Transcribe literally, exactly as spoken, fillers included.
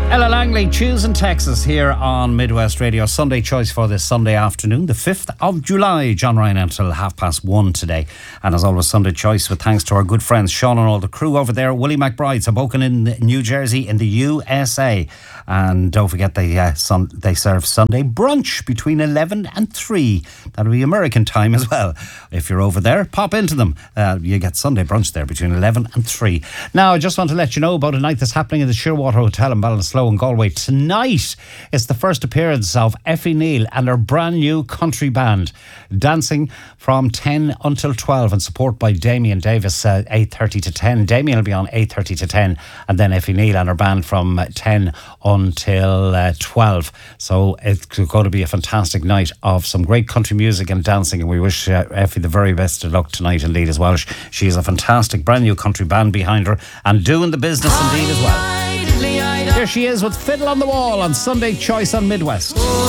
Ella Langley, choosing Texas here on Midwest Radio. Sunday choice for this Sunday afternoon, the fifth of July. John Ryan until half past one today. And as always, Sunday choice with thanks to our good friends Sean and all the crew over there. Willie McBride's Hoboken in New Jersey in the U S A. And don't forget they uh, sun, they serve Sunday brunch between eleven and three. That'll be American time as well. If you're over there, pop into them. Uh, you get Sunday brunch there between eleven and three. Now, I just want to let you know about a night that's happening in the Shearwater Hotel in Ballinasloe in Galway. Tonight is the first appearance of Effie Neal and her brand new country band, dancing from ten until twelve, and support by Damien Davis, uh, eight thirty to ten. Damien will be on eight thirty to ten, and then Effie Neal and her band from ten until uh, twelve. So it's going to be a fantastic night of some great country music and dancing, and we wish uh, Effie the very best of luck tonight indeed as well. She has a fantastic brand new country band behind her and doing the business indeed as well. Here she is with Fiddle on the Wall on Sunday Choice on Midwest.